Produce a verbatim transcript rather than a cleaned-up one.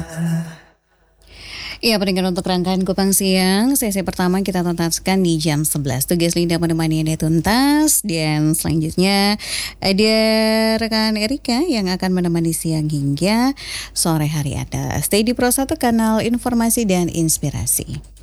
Iya, pendengar untuk rangkaian Kupang Siang, sesi pertama kita tuntaskan di jam sebelas. Tugas Linda menemani Anda tuntas, dan selanjutnya ada rekan Erika yang akan menemani siang hingga sore hari Anda. Stay di Pro satu, kanal informasi dan inspirasi.